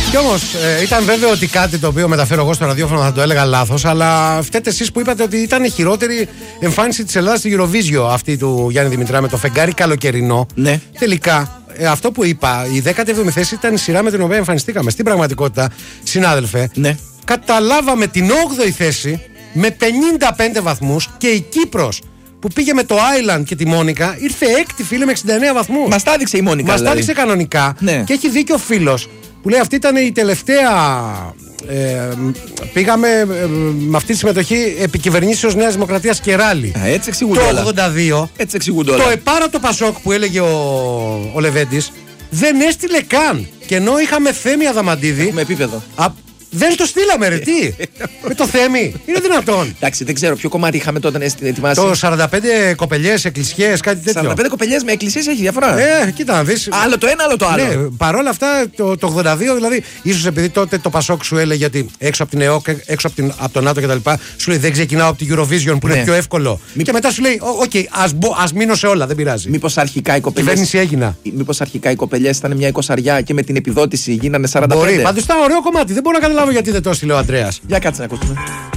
Κι όμως ήταν βέβαιο ότι κάτι το οποίο μεταφέρω εγώ στο ραδιόφωνο θα το έλεγα λάθος, αλλά φταίτε εσείς που είπατε ότι ήταν η χειρότερη εμφάνιση της Ελλάδας στη Eurovision αυτή του Γιάννη Δημητρά με το φεγγάρι καλοκαιρινό. Ναι. Τελικά, αυτό που είπα, η 17η θέση ήταν η σειρά με την οποία εμφανιστήκαμε. Στην πραγματικότητα, συνάδελφε, Ναι. καταλάβαμε την 8η θέση με 55 βαθμούς και η Κύπρος που πήγε με το Island και τη Μόνικα ήρθε έκτη, φίλε, με 69 βαθμούς. Μας τα έδειξε η Μόνικα. Μας τα έδειξε κανονικά. Ναι. Και έχει δίκιο ο φίλος που λέει αυτή ήταν η τελευταία. Πήγαμε με αυτή τη συμμετοχή επικυβερνήσεως Νέας Δημοκρατίας και ράλι. Έτσι εξηγούνται όλα. Το 82. Έτσι εξηγούνται όλα. Το επάρατο Πασόκ που έλεγε ο Λεβέντης δεν έστειλε καν. Και ενώ είχαμε Θέμη Αδαμαντίδη. Με επίπεδο. Δεν το στείλαμε, ρε, τι! Με το Θέμη, είναι δυνατόν. Εντάξει, δεν ξέρω ποιο κομμάτι είχαμε τότε να ετοιμάσει. Το 45 κοπελιές, εκκλησιές, κάτι τέτοιο. 45 κοπελιές με εκκλησίες έχει διαφορά. Κοίτα να δεις. Άλλο το ένα, άλλο το άλλο. Ναι, παρόλα αυτά το 82, δηλαδή, ίσως επειδή τότε το Πασόκ σου έλεγε ότι έξω από την ΕΟΚ, έξω από τον ΝΑΤΟ κτλ. Σου λέει δεν ξεκινάω από την Eurovision που είναι πιο εύκολο. Και μετά σου λέει, OK, ας μείνω σε όλα, δεν πειράζει. Μήπως αρχικά οι κοπελιές. Κυβέρνηση έγινα. Μήπως αρχικά οι κοπελιές ήταν μια 20 και με την επιδότηση γίνανε 45. Μπορεί, πάντως ήταν ωραίο κομμάτι, δεν μπορώ να καταλάβω γιατί δεν το έστειλε ο Ανδρέας. Για κάτσε να ακούσουμε.